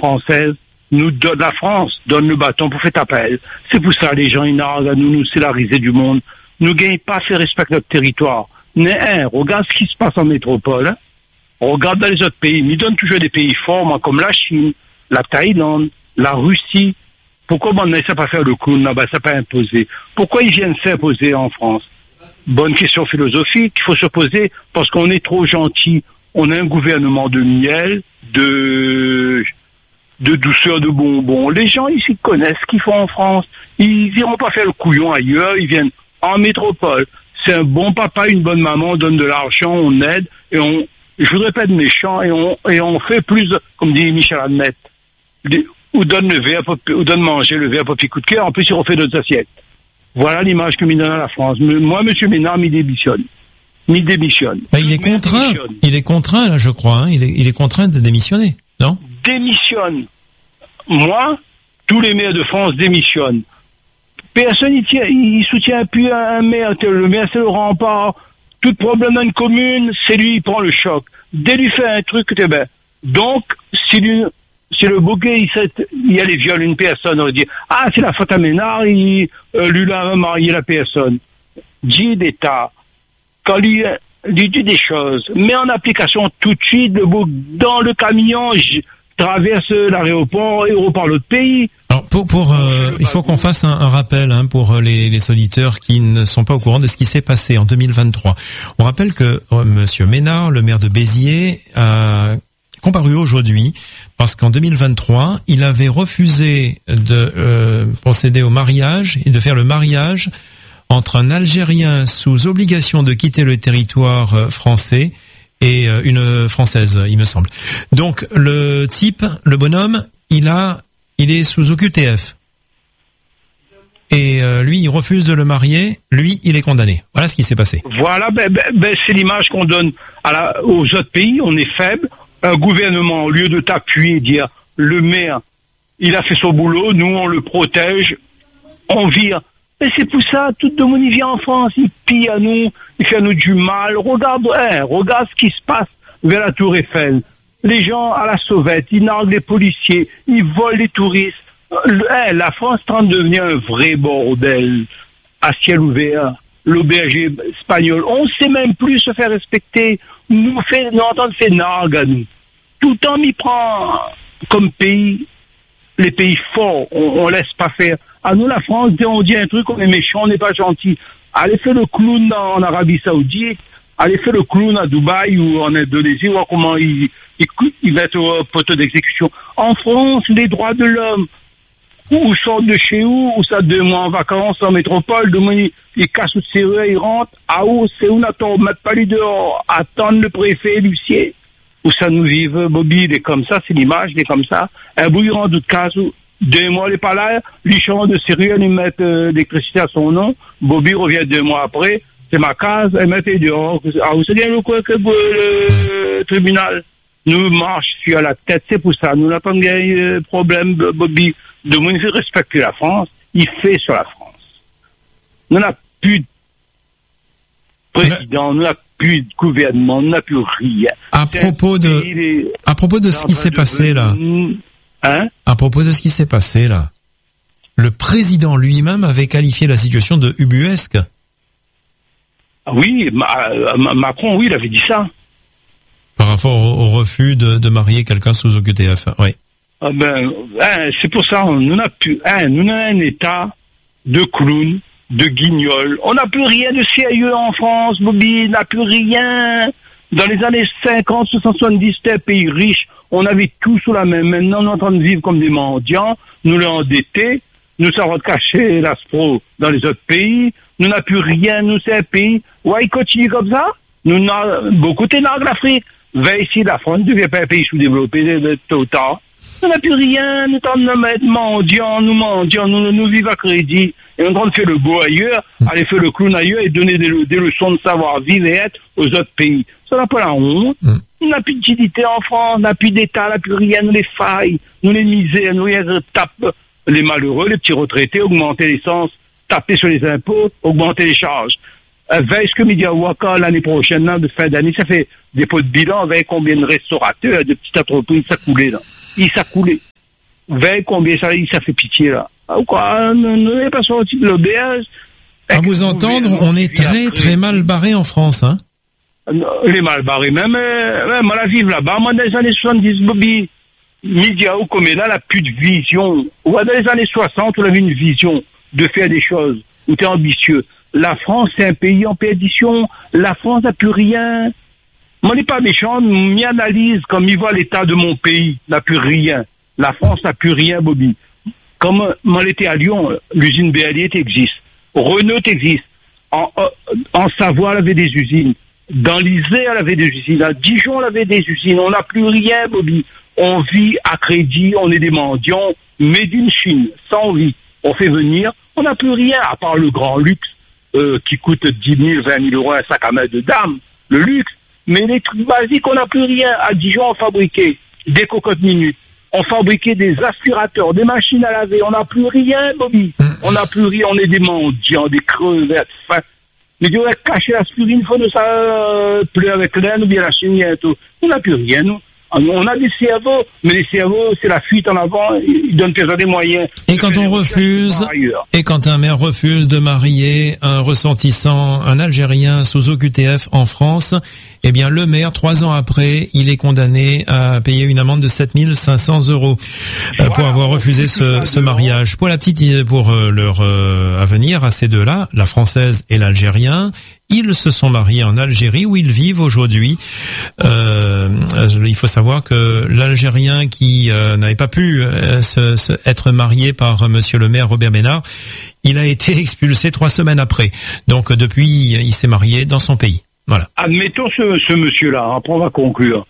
française, la France donne le bâton pour faire appel. C'est pour ça les gens, ils narguent à nous, c'est la risée du monde. Nous gagnons pas à faire respecter notre territoire. Regarde ce qui se passe en métropole, hein. Regarde dans les autres pays. Ils donnent toujours des pays forts, moi, comme la Chine, la Thaïlande, la Russie. Pourquoi on ne sait pas faire le clown là-bas, ça pas imposer? Pourquoi ils viennent s'imposer en France? Bonne question philosophique, il faut se poser parce qu'on est trop gentil. On a un gouvernement de miel, de douceur, de bonbons. Les gens ici connaissent ce qu'ils font en France. Ils iront pas faire le couillon ailleurs, ils viennent en métropole. C'est un bon papa, une bonne maman, on donne de l'argent, on aide, et je voudrais pas être méchant, et on fait plus, comme dit Michel Admet, ou donne manger le verre pour petit coup de cœur, en plus il refait d'autres assiettes. Voilà l'image que m'y donne à la France. Moi, M. Ménard, m'y démissionne. Il est contraint, là, je crois, hein. Il est contraint de démissionner, non? Démissionne. Moi, tous les maires de France démissionnent. Personne il soutient plus un maire. Le maire, c'est le rempart. Tout problème dans une commune, c'est lui, il prend le choc. Dès lui fait un truc, donc, si le bouquet, il y a les viols une personne, on va dire, c'est la faute à Ménard, lui, a marié la personne. Dit d'État. Quand lui dit des choses, met en application tout de suite, dans le camion, traverse l'aéroport et repart l'autre pays. Alors il faut qu'on fasse un rappel pour les auditeurs qui ne sont pas au courant de ce qui s'est passé en 2023. On rappelle que Monsieur Ménard, le maire de Béziers, a comparu aujourd'hui parce qu'en 2023, il avait refusé de procéder au mariage et de faire le mariage entre un Algérien sous obligation de quitter le territoire français et une Française, il me semble. Donc le bonhomme, il est sous OQTF. Et lui, il refuse de le marier. Lui, il est condamné. Voilà ce qui s'est passé. Voilà, c'est l'image qu'on donne aux autres pays. On est faible. Un gouvernement, au lieu de t'appuyer, dire le maire, il a fait son boulot, nous on le protège, on vire. Mais c'est pour ça, tout le monde vient en France, il pille à nous, il fait à nous du mal. Regarde ce qui se passe vers la Tour Eiffel. Les gens à la sauvette, ils narguent les policiers, ils volent les touristes. La France est en train de devenir un vrai bordel à ciel ouvert. L'auberge espagnole, on ne sait même plus se faire respecter. Nous entendons faire nargue à nous. Tout le temps, il prend comme pays, les pays forts, on laisse pas faire. À nous, la France, on dit un truc, on est méchant, on n'est pas gentil. Allez faire le clown en Arabie Saoudite, allez faire le clown à Dubaï ou en Indonésie, voir comment il va être au poteau d'exécution. En France, les droits de l'homme, ou sortent de chez où ça 2 mois en vacances en métropole, demain ils cassent toutes ses rues, ils rentrent, c'est où n'attend, mettre pas les dehors, attendre le préfet, l'huissier, où ça nous vive, Bobby, il est comme ça, c'est l'image, il est comme ça, un bout il rentre de case, 2 mois il est pas là, lui change de série, ils mettent l'électricité à son nom, Bobby revient 2 mois après, c'est ma case, elle met dehors, vous savez le quoi que le tribunal nous marche sur la tête, c'est pour ça, nous n'avons pas de problème, Bobby. De moins de respecter la France, il fait sur la France. Nous n'avons plus de président, nous n'avons plus de gouvernement, nous n'avons plus rien. À propos de ce qui s'est passé là. À propos de ce qui s'est passé là. Le président lui-même avait qualifié la situation de ubuesque. Oui, Macron, oui, il avait dit ça. Par rapport au refus de marier quelqu'un sous OQTF, oui. C'est pour ça, nous n'avons plus, nous avons un état de clown, de guignol. On n'a plus rien de sérieux en France, Bobby, on n'a plus rien. Dans les années 50, 70, c'était un pays riche. On avait tout sous la main. Maintenant, on est en train de vivre comme des mendiants. Nous l'avons endetté. Nous savons cacher l'ASPRO dans les autres pays. Nous n'avons plus rien. Nous, c'est un pays. Ouais, il continue comme ça. Nous avons beaucoup de l'Afrique. Va ici, la France ne devient pas un pays sous-développé de tôt tard. On n'a plus rien, nous sommes mendiants, nous vivons à crédit, et on est en train de faire le beau ailleurs, aller faire le clown ailleurs et donner des leçons de savoir-vivre et être aux autres pays. Ça n'a pas la honte. On n'a plus d'utilité en France, on n'a plus d'État, on n'a plus rien, nous les failles, nous les misères, nous les tapes les malheureux, les petits retraités, augmenter l'essence, taper sur les impôts, augmenter les charges. Veille ce que Media Waka l'année prochaine, là, de fin d'année, ça fait dépôt de bilan avec combien de restaurateurs, de petites entreprises, ça coulait là. Il s'est coulé. 20 combien ça fait pitié, là. Quoi, on n'est pas sorti de l'auberge. À vous entendre, on est très, très mal barré en France, hein. Les mal barrés, même à la vivre là-bas, moi, dans les années 70, Bobby, Média ou Coméda, n'a plus de vision. Ou dans les années 60, on avait une vision de faire des choses, où t'es ambitieux. La France, c'est un pays en perdition. La France n'a plus rien. Moi, n'est pas méchant, m'y analyse comme il voit l'état de mon pays, n'a plus rien. La France n'a plus rien, Bobby. Comme moi, j'étais à Lyon, l'usine BLT existe. Renault existe. En Savoie, elle avait des usines. Dans l'Isère, elle avait des usines. À Dijon, elle avait des usines. On n'a plus rien, Bobby. On vit à crédit, on est des mendiants, mais d'une Chine, sans vie. On fait venir, on n'a plus rien, à part le grand luxe, qui coûte 10 000, 20 000 euros un sac à main de dame, le luxe. Mais les trucs basiques, on n'a plus rien. À Dijon, on fabriquait des cocottes minutes. On fabriquait des aspirateurs, des machines à laver. On n'a plus rien, Bobby. On n'a plus rien. On est des mendiants, des crevettes fins. Mais Dieu a caché l'aspirine, il faut de ça pleurer avec l'aine ou bien la chimie et tout. On n'a plus rien, nous. On a des cerveaux, mais les cerveaux, c'est la fuite en avant, ils donnent toujours des moyens. Et quand on refuse, et quand un maire refuse de marier un ressortissant, un Algérien sous OQTF en France, eh bien, le maire, 3 ans après, il est condamné à payer une amende de 7 500 € pour avoir refusé ce mariage. Pour leur avenir à ces deux-là, la Française et l'Algérien, ils se sont mariés en Algérie où ils vivent aujourd'hui. Il faut savoir que l'Algérien qui n'avait pas pu être marié par monsieur le maire Robert Ménard, il a été expulsé 3 semaines après. Donc depuis, il s'est marié dans son pays. Voilà. Admettons ce monsieur-là, après on va conclure.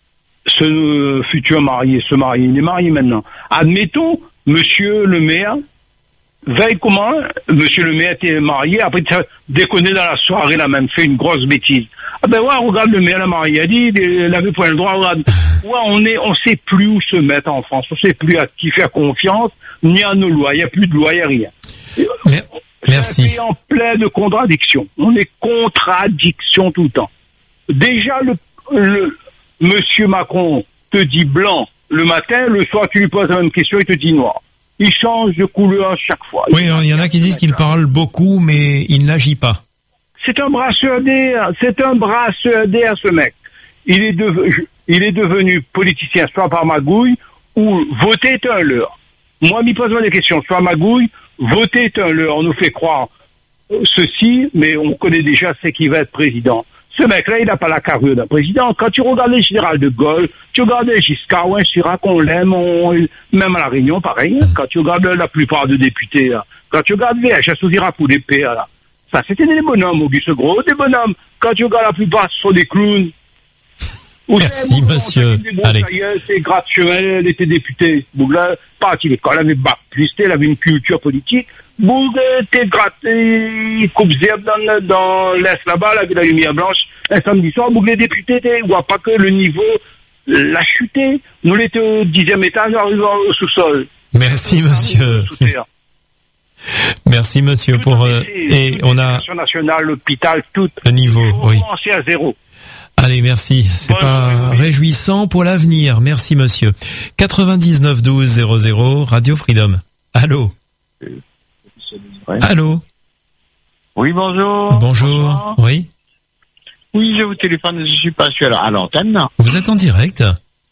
Ce futur marié, il est marié maintenant. Admettons, monsieur le maire, veille comment, monsieur le maire était marié, après déconner dans la soirée, il a même fait une grosse bêtise. Ah ben ouais, regarde le maire, la marié, il a dit, il avait pas le droit, regarde. Ouais, on sait plus où se mettre en France, on sait plus à qui faire confiance, ni à nos lois, il n'y a plus de loi, il n'y a rien. Merci. C'est un pays en plein de contradictions. On est contradiction tout le temps. Déjà, le monsieur Macron te dit blanc le matin, le soir tu lui poses la même question, il te dit noir. Il change de couleur chaque fois. Oui, il y en a qui disent qu'il parle beaucoup, mais il n'agit pas. C'est un brasseur d'air, ce mec. Il est devenu politicien soit par magouille ou voter est un leurre. Moi, m'y pose des questions, soit magouille, voter est un leurre. On nous fait croire ceci, mais on connaît déjà c'est qui va être président. Ce mec-là, il n'a pas la carrure d'un président. Quand tu regardes le général de Gaulle, tu regardes Giscard, ou un Chirac, on l'aime, même à la Réunion, pareil. Quand tu regardes la plupart des députés, là. Quand tu regardes VH, Souzira pour l'épée, là. Ça, c'était des bonhommes, Auguste Gros, des bonhommes. Quand tu regardes la plupart, ce sont des clowns. Merci, monsieur. Allez. C'est Gratte-Chemin, il était député. Bougla, parti l'école, il avait bac plus, il avait une culture politique. Bougla, t'es gratté, coupe zerbe dans l'Est là-bas, avec la lumière blanche. Un samedi soir, Bougla, député, on voit pas que le niveau l'a chuté. Nous, l'étions au 10e étage, arrivant au sous-sol. Merci, monsieur. Merci, monsieur, tout pour, et on a. L'éducation nationale, l'hôpital, tout. Le niveau, oui. Commencer à zéro. Allez, merci. C'est pas réjouissant pour l'avenir. Merci, monsieur. 99 12 00, Radio Freedom. Allô? Ouais. Allô? Oui, bonjour. Bonjour. Oui? Oui, je vous téléphone, je suis pas à l'antenne. Vous êtes en direct?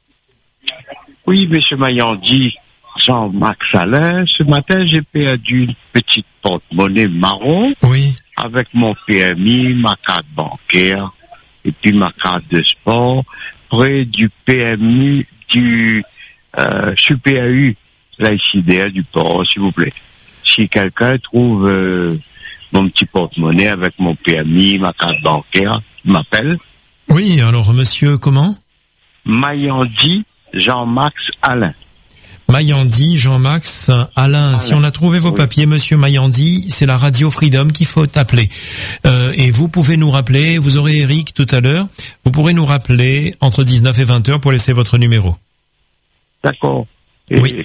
Oui, monsieur Mayandi, Jean-Max Alain. Ce matin, j'ai perdu une petite porte-monnaie marron. Oui. Avec mon PMI, ma carte bancaire. Et puis ma carte de sport, près du PMU, du SUPAU, la ICDR du port, s'il vous plaît. Si quelqu'un trouve mon petit porte-monnaie avec mon PMI, ma carte bancaire, il m'appelle. Oui, alors monsieur, comment? Mayandi Jean-Max Alain. Mayandi, Jean-Max, Alain. Si on a trouvé vos papiers, monsieur Mayandi, c'est la Radio Freedom qu'il faut appeler. Et vous pouvez nous rappeler, vous aurez Eric tout à l'heure, vous pourrez nous rappeler entre 19 et 20 heures pour laisser votre numéro. D'accord. Et oui.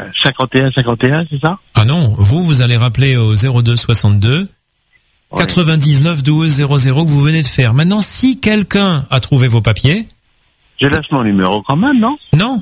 51, c'est ça? Ah non, vous allez rappeler au 02 62 99 12 00 que vous venez de faire. Maintenant, si quelqu'un a trouvé vos papiers... Je laisse mon numéro quand même, non? Non.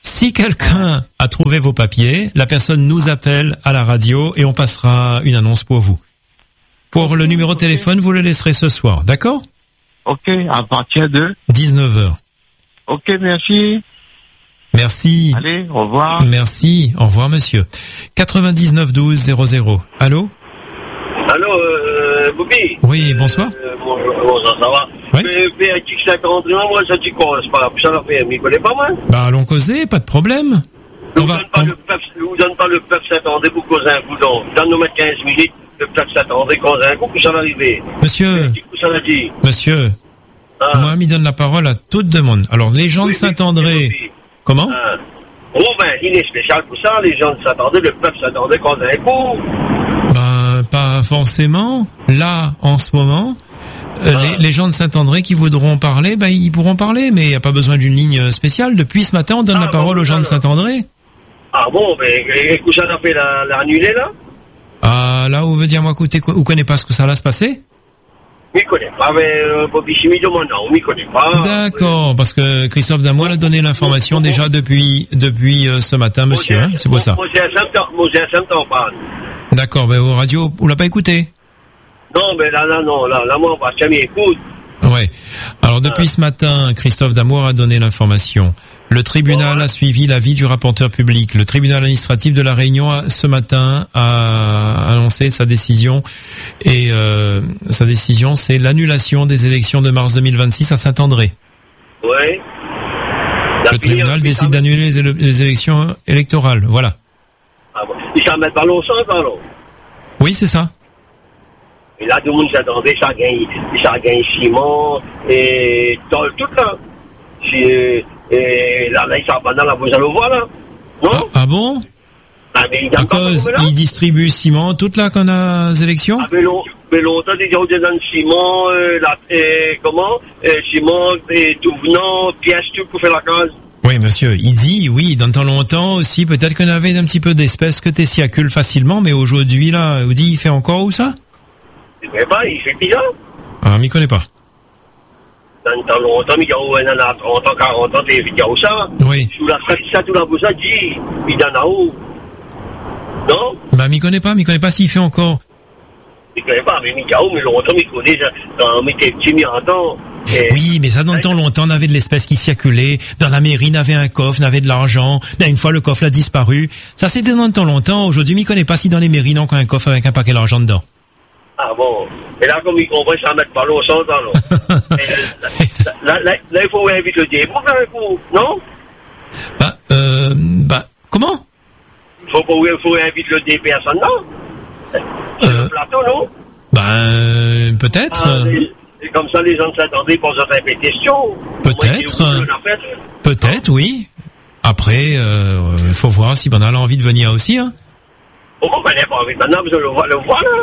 Si quelqu'un a trouvé vos papiers, la personne nous appelle à la radio et on passera une annonce pour vous. Pour le numéro de téléphone, vous le laisserez ce soir, d'accord? Ok, à partir de 19h. Ok, merci. Merci. Allez, au revoir. Merci. Au revoir, monsieur. 99 12 00. Allô? Allô, Bobby? Oui, bonsoir. Bonsoir, ça va? Oui. PX 50, moi, ça dit quoi? C'est pas grave, ça l'a fait, mais il connaît pas moi. Bah, allons causer, pas de problème. Vous ne donne pas le peuple s'attendait pour causer un coup d'on. Donne-nous mettre 15 minutes, le peuple s'attendait, causer un coup, puis ça va arriver. Monsieur. Ça l'a dit. Monsieur. Ah. Moi, m'y donne la parole à toute demande. Alors, les gens de Saint-André. Comment? Ah. Oh, ben, il est spécial pour ça, les gens de Saint-André, le peuple s'attendait, causer un coup. Ben, pas forcément. Là, en ce moment, les gens de Saint-André qui voudront parler, ben, ils pourront parler, mais il n'y a pas besoin d'une ligne spéciale. Depuis ce matin, on donne la parole aux gens de Saint-André. Ah bon, mais écoute, ça a fait l'annulé, là? Ah, là, vous veut dire, moi, écoutez, vous connaissez pas ce que ça va se passer? Je ne connais pas, mais Bobby Chimie de mon nom, je ne connais pas. D'accord, parce que Christophe Damois a donné l'information déjà depuis ce matin, monsieur, hein, c'est pour ça. Moi, j'ai un symptôme, pas. D'accord, ben, vos radios, vous l'avez pas écouté? Non, mais là, moi, on va jamais écouter. Ouais. Alors, depuis ce matin, Christophe Damois a donné l'information. Le tribunal a suivi l'avis du rapporteur public. Le tribunal administratif de La Réunion, ce matin, a annoncé sa décision. Et sa décision, c'est l'annulation des élections de mars 2026 à Saint-André. Oui. Le tribunal décide d'annuler les élections électorales. Voilà. Ah bon. Ils s'en mettent par l'eau, alors. Oui, c'est ça. Et là, tout le monde s'attendait, ça gagne Simon, et tout là. Et là, ils sont pas dans la vous allez le voir, là. Non? Ah bon? Ah, mais à cause, ils distribuent ciment toute là qu'on a les élections? Ah, mais longtemps, ils ont dans Simon, Simon, et tout venant, pièce, tout pour faire la case. Oui, monsieur, il dit, oui, dans le temps longtemps aussi, peut-être qu'on avait un petit peu d'espèces que t'es circulent facilement, mais aujourd'hui, là, vous dit, il fait encore où ça? Je sais pas, il fait pire. Ah, m'y connaît pas. Dans le temps longtemps, il y a 30 ans, 40 ans, il y a ça. Oui. Sous la ça, tout la boussa, dit, il y en a où? Non? Bah, m'y connaît pas s'il fait encore. Je ne connais pas, mais Mikao, mais longtemps, il connaît, quand on était petit, il entend. Oui, mais ça, dans le temps longtemps, on avait de l'espèce qui circulait. Dans la mairie, on avait un coffre, on avait de l'argent. Une fois, le coffre a disparu. Ça, c'était dans le temps longtemps. Aujourd'hui, il ne connaît pas si dans les mairies, on a un coffre avec un paquet d'argent dedans. Ah bon. Et là, comme il comprend, ça va mettre par l'eau sans temps, là, il faut inviter le débat, non? Comment? Il faut inviter le débat, personne, non? Le plateau, non? Peut-être. Et comme ça, les gens s'attendaient pour se faire des questions. Peut-être, oui. Après, il faut voir si Banal a envie de venir aussi, hein. Pourquoi on n'a pas envie? Maintenant, vous le voir, là.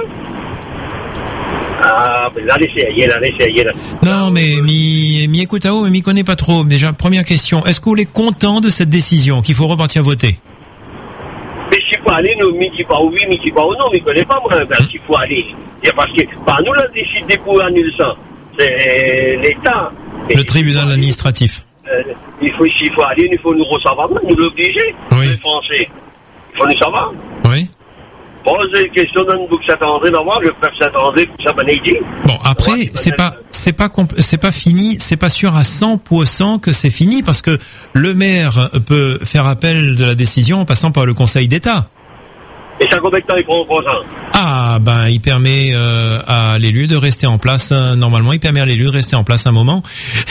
Ah, mais là, laissez. Non, mais mi écoute à mais m'y connaît pas trop. Déjà, première question. Est-ce que vous êtes content de cette décision qu'il faut repartir voter? Mais s'il faut aller, nous, midi pas oui, midi pas non, mais je ne connais pas, moi, s'il faut aller. Et parce que, nous, on a décidé pour annuler ça. C'est l'État. Le tribunal administratif. S'il faut aller, il faut nous recevoir, nous l'obliger. Oui. Les Français. Il faut nous savoir. Oui. Pose une question dans le bouc s'attendrait d'avoir, le peuple s'attendrait pour ça, dit. Bon, après, c'est pas fini, c'est pas sûr à 100% que c'est fini, parce que le maire peut faire appel de la décision en passant par le Conseil d'État. Et ça, combien de temps il prend pour ça? Ah, il permet à l'élu de rester en place, normalement, il permet à l'élu de rester en place un moment.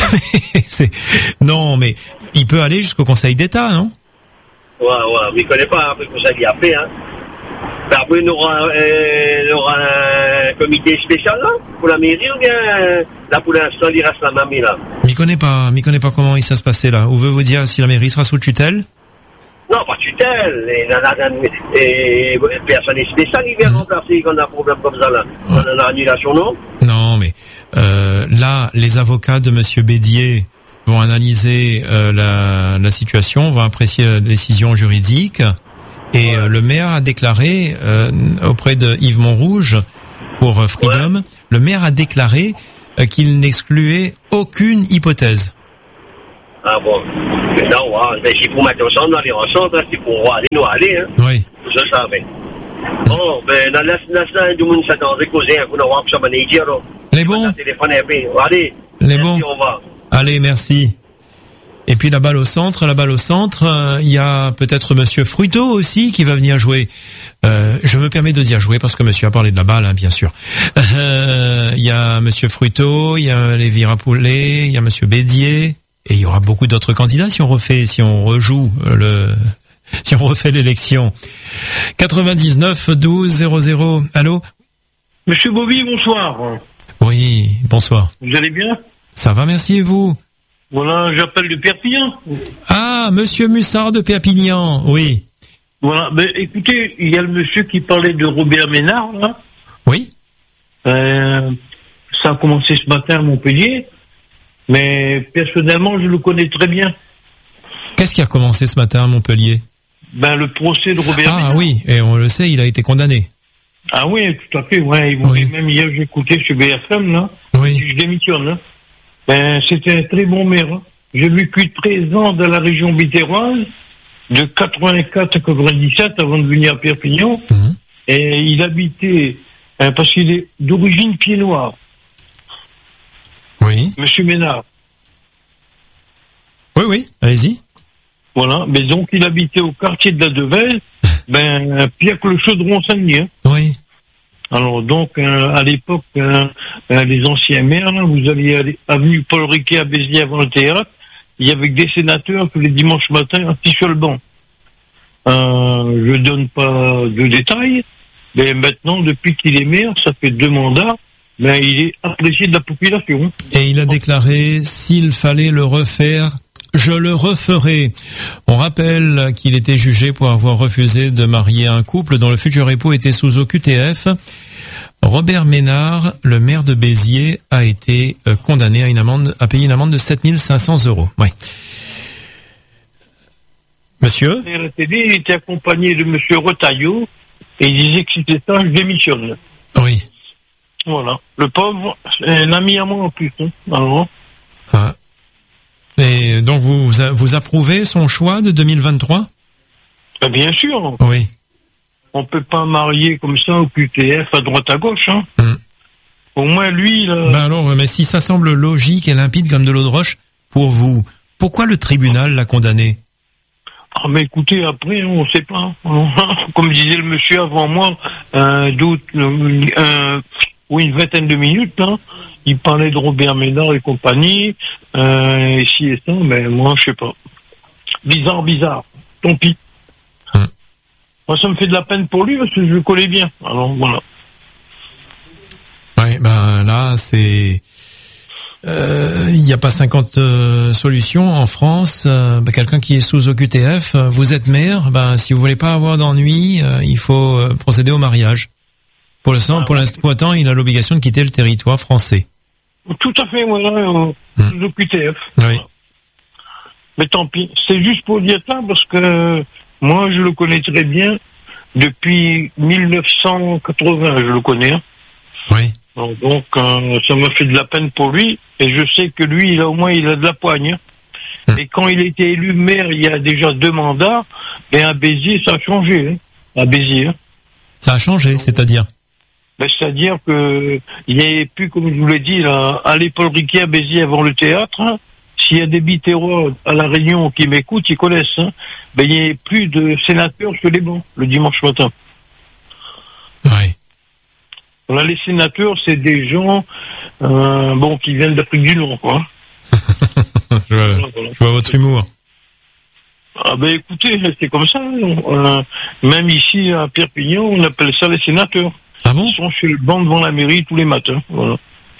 Non, mais il peut aller jusqu'au Conseil d'État, non? Ouais, mais il connaît pas, après, que ça lui a fait, hein. Après, il y aura un comité spécial, là, pour la mairie, ou bien, là, pour l'instant, il reste la mamie, là? M'y connaît pas comment ça se passer, là. Ou veut vous dire si la mairie sera sous tutelle? Non, pas tutelle. Et personne n'est spécial, il vient remplacer quand on a un problème comme ça, là. On a l'annulation, non? Non, mais, là, les avocats de monsieur Bédier vont analyser, la situation, vont apprécier la décision juridique. Et le maire a déclaré auprès de Yves Montrouge pour Freedom, le maire a déclaré qu'il n'excluait aucune hypothèse. Ah bon. Maintenant, ouais, ben, si pour mettre ensemble, aller ensemble, c'est pour aller nous aller, hein. Oui. Je savais. Bon, ben, dans l'instant, tout le monde s'attend à causer, on va voir ça, on va dire, là. Les bons. Allez. Les bons. Au revoir. Allez, merci. Et puis la balle au centre, il y a peut-être Monsieur Fruito aussi qui va venir jouer. Je me permets de dire jouer parce que Monsieur a parlé de la balle, hein, bien sûr. Il y a Monsieur Fruito, il y a Lévi Rapoulet, il y a Monsieur Bédier, et il y aura beaucoup d'autres candidats si on refait l'élection. 99 12 00. Allô? Monsieur Bobby, bonsoir. Oui, bonsoir. Vous allez bien? Ça va, merci, et vous? Voilà, j'appelle de Perpignan. Ah, Monsieur Mussard de Perpignan, oui. Voilà, ben écoutez, il y a le monsieur qui parlait de Robert Ménard, là. Oui. Ça a commencé ce matin à Montpellier, mais personnellement, je le connais très bien. Qu'est-ce qui a commencé ce matin à Montpellier? Ben, le procès de Robert Ménard. Ah oui, et on le sait, il a été condamné. Ah oui, tout à fait, ouais. Oui. Même hier, j'ai écouté sur BFM, là. Oui. Je démissionne, hein. Ben, c'était un très bon maire, hein. J'ai vécu 13 ans dans la région bitéroise, de 84 à 97, avant de venir à Perpignan. Mhm. Et il habitait, parce qu'il est d'origine pied-noir. Oui. Monsieur Ménard. Oui, allez-y. Voilà. Mais donc, il habitait au quartier de la Devèze, pire que le Chaudron-Saint-Denis, hein. Oui. Alors donc, à l'époque, les anciens maires, là, vous alliez aller avenue Paul Riquet à Béziers avant le théâtre, il y avait des sénateurs tous les dimanches matins un petit seul banc. Je donne pas de détails, mais maintenant, depuis qu'il est maire, ça fait 2 mandats, mais il est apprécié de la population. Et il a déclaré, s'il fallait le refaire, je le referai. On rappelle qu'il était jugé pour avoir refusé de marier un couple dont le futur époux était sous OQTF. Robert Ménard, le maire de Béziers, a été condamné à payer une amende de 7 500 €. Oui. Monsieur? Et la télé, il était accompagné de monsieur Retailleau, et il disait que c'était ça, je démissionne. Oui. Voilà. Le pauvre, c'est un ami à moi en plus, hein. Alors. Ah. Et donc vous approuvez son choix de 2023? Bien sûr. Oui. On peut pas marier comme ça au QTF à droite à gauche, hein. Au moins lui, là. Ben alors, mais si ça semble logique et limpide comme de l'eau de roche pour vous, pourquoi le tribunal l'a condamné? Ah mais écoutez, après on sait pas. Comme disait le monsieur avant moi, une vingtaine de minutes, hein. Il parlait de Robert Ménard et compagnie, ici et ça, mais moi je sais pas. Bizarre. Tant pis. Moi ça me fait de la peine pour lui parce que je le connais bien. Alors voilà. Ouais, ben là c'est il n'y a pas 50 solutions en France. Quelqu'un qui est sous OQTF, vous êtes maire, si vous voulez pas avoir d'ennui, il faut procéder au mariage. Pour l'instant, il a l'obligation de quitter le territoire français. Tout à fait, voilà, sous OQTF. Oui. Mais tant pis. C'est juste pour dire ça parce que moi je le connais très bien depuis 1980, je le connais. Hein. Oui. Donc ça m'a fait de la peine pour lui et je sais que lui au moins il a de la poigne. Et quand il a été élu maire il y a déjà 2 mandats, à Béziers ça a changé, hein, à Béziers. Hein. Ça a changé, c'est-à-dire c'est-à-dire que il n'y avait plus, comme je vous l'ai dit, là, à Paul Riquet à Béziers avant le théâtre, hein, s'il y a des bitérois à La Réunion qui m'écoutent, ils connaissent, hein, il n'y avait plus de sénateurs sur les bancs le dimanche matin. Oui. Là, les sénateurs, c'est des gens qui viennent d'Afrique du Nord, quoi. Je vois votre humour. Ah écoutez, c'est comme ça. Même ici à Perpignan, on appelle ça les sénateurs. Ah bon? Ils sont sur le banc devant la mairie tous les matins. Voilà.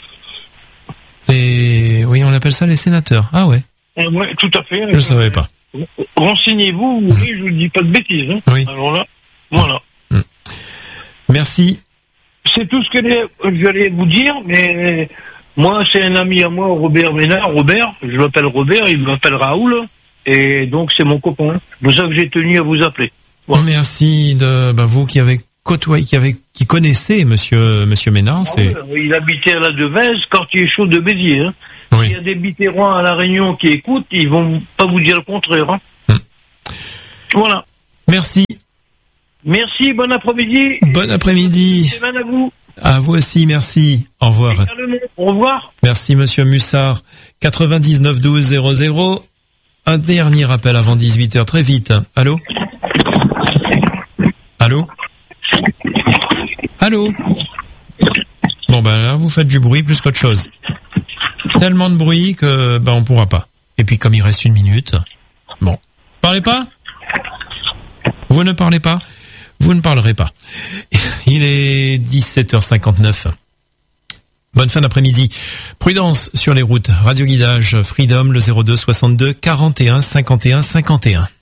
Et oui, on appelle ça les sénateurs. Ah ouais. Ouais, tout à fait. Je ne savais pas. Renseignez-vous, vous voyez, je vous dis pas de bêtises. Hein. Oui. Alors là, voilà. Merci. C'est tout ce que j'allais vous dire, mais moi, c'est un ami à moi, Robert Ménard. Robert, je l'appelle Robert, il m'appelle Raoul, et donc c'est mon copain. C'est pour ça que j'ai tenu à vous appeler. Voilà. Merci de vous qui avez côtoyé, qui connaissez Monsieur Ménard. Il habitait à la Devèze, quartier chaud de Béziers. Hein. Oui. Il y a des Biterrois à La Réunion qui écoutent, ils vont pas vous dire le contraire. Hein. Voilà. Merci. Merci, bon après-midi. Bon après-midi. Semaine à vous. À vous aussi, merci. Au revoir. Au revoir. Merci, monsieur Mussard. 99 12 00. Un dernier appel avant 18h, très vite. Allô? Allô? Allô? Bon, ben là, vous faites du bruit plus qu'autre chose. Tellement de bruit que, ben, on pourra pas. Et puis, comme il reste 1 minute, bon. Parlez pas? Vous ne parlez pas? Vous ne parlerez pas. Il est 17h59. Bonne fin d'après-midi. Prudence sur les routes. Radio Guidage Freedom, le 02 62 41 51 51.